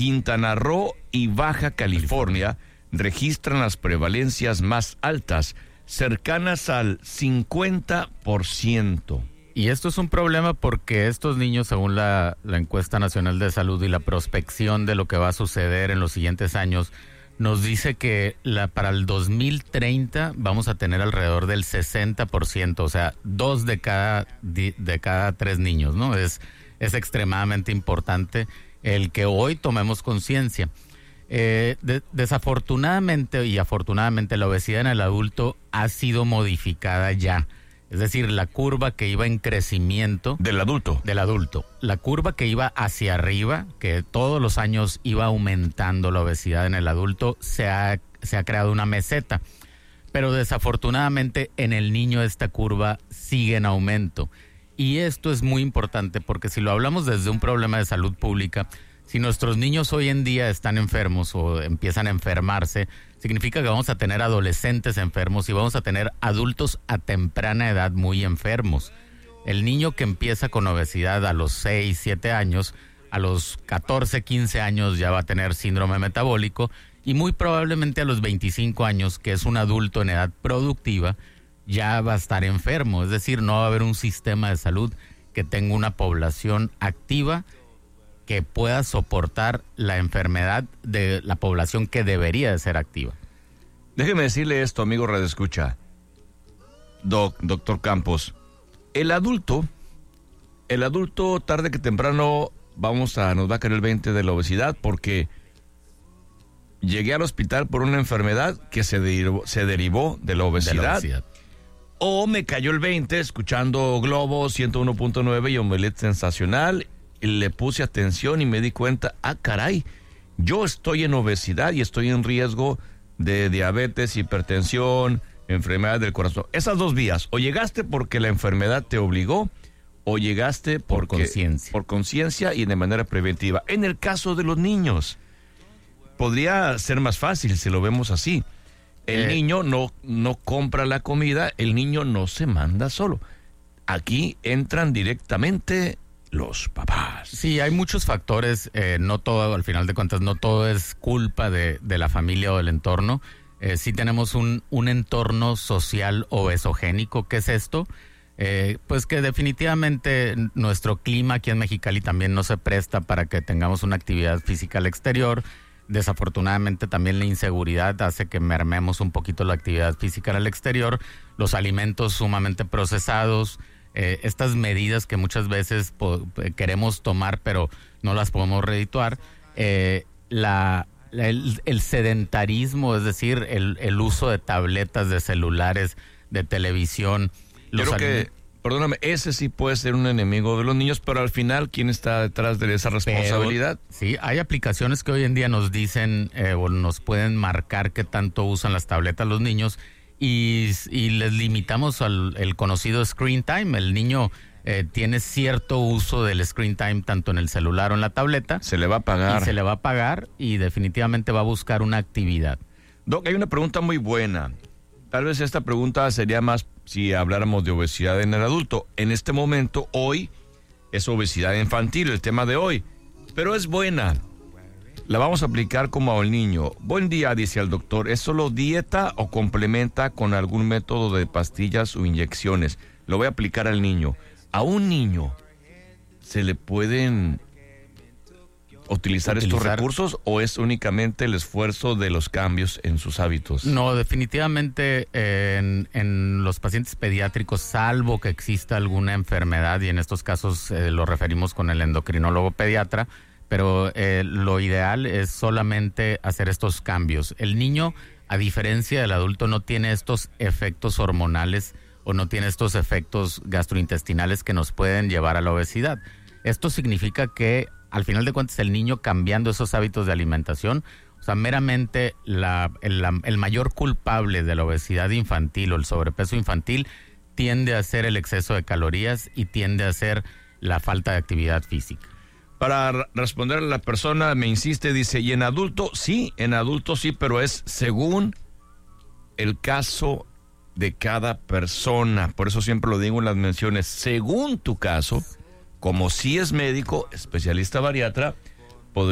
Quintana Roo y Baja California registran las prevalencias más altas, cercanas al 50%. Y esto es un problema porque estos niños, según la Encuesta Nacional de Salud y la prospección de lo que va a suceder en los siguientes años, nos dice que para el 2030 vamos a tener alrededor del 60%, o sea, 2 de cada 3 niños, ¿no? Es extremadamente importante el que hoy tomemos conciencia. Desafortunadamente y afortunadamente la obesidad en el adulto ha sido modificada ya. Es decir, la curva que iba en crecimiento... Del adulto. La curva que iba hacia arriba, que todos los años iba aumentando la obesidad en el adulto, se ha creado una meseta. Pero desafortunadamente en el niño esta curva sigue en aumento. Y esto es muy importante porque si lo hablamos desde un problema de salud pública, si nuestros niños hoy en día están enfermos o empiezan a enfermarse, significa que vamos a tener adolescentes enfermos y vamos a tener adultos a temprana edad muy enfermos. El niño que empieza con obesidad a los 6, 7 años, a los 14, 15 años ya va a tener síndrome metabólico y muy probablemente a los 25 años, que es un adulto en edad productiva, ya va a estar enfermo. Es decir, no va a haber un sistema de salud que tenga una población activa que pueda soportar la enfermedad de la población que debería de ser activa. Déjeme decirle esto, amigo radioescucha, doctor Campos. El adulto tarde que temprano nos va a caer el 20 de la obesidad porque llegué al hospital por una enfermedad que se derivó de la obesidad. O me cayó el 20 escuchando Globo 101.9 y Omelet Sensacional. Le puse atención y me di cuenta, caray, yo estoy en obesidad y estoy en riesgo de diabetes, hipertensión, enfermedad del corazón. Esas 2 vías, o llegaste porque la enfermedad te obligó, o llegaste por conciencia y de manera preventiva. En el caso de los niños, podría ser más fácil si lo vemos así. El niño no compra la comida, el niño no se manda solo. Aquí entran directamente los papás. Sí, hay muchos factores, no todo, al final de cuentas, no todo es culpa de la familia o del entorno. Sí tenemos un entorno social obesogénico. ¿Qué es esto? Pues que definitivamente nuestro clima aquí en Mexicali también no se presta para que tengamos una actividad física al exterior. Desafortunadamente también la inseguridad hace que mermemos un poquito la actividad física al exterior. Los alimentos sumamente procesados, estas medidas que muchas veces queremos tomar pero no las podemos redituar, el sedentarismo, es decir, el uso de tabletas, de celulares, de televisión. Creo que, perdóname, ese sí puede ser un enemigo de los niños, pero al final, ¿quién está detrás de esa responsabilidad? Sí, hay aplicaciones que hoy en día nos dicen o nos pueden marcar qué tanto usan las tabletas los niños. Y les limitamos el conocido screen time. El niño tiene cierto uso del screen time tanto en el celular o en la tableta. Se le va a pagar. Y definitivamente va a buscar una actividad. Doc, hay una pregunta muy buena. Tal vez esta pregunta sería más si habláramos de obesidad en el adulto. En este momento, hoy, es obesidad infantil el tema de hoy. Pero es buena. La vamos a aplicar como al niño. Buen día, dice el doctor. ¿Es solo dieta o complementa con algún método de pastillas o inyecciones? Lo voy a aplicar al niño. ¿A un niño se le pueden utilizar estos recursos o es únicamente el esfuerzo de los cambios en sus hábitos? No, definitivamente en los pacientes pediátricos, salvo que exista alguna enfermedad, y en estos casos lo referimos con el endocrinólogo pediatra, pero lo ideal es solamente hacer estos cambios. El niño, a diferencia del adulto, no tiene estos efectos hormonales o no tiene estos efectos gastrointestinales que nos pueden llevar a la obesidad. Esto significa que, al final de cuentas, el niño cambiando esos hábitos de alimentación, o sea, meramente el mayor culpable de la obesidad infantil o el sobrepeso infantil tiende a ser el exceso de calorías y tiende a ser la falta de actividad física. Para responder a la persona, me insiste, dice, y en adulto sí, pero es según el caso de cada persona. Por eso siempre lo digo en las menciones, según tu caso, como si es médico, especialista bariatra,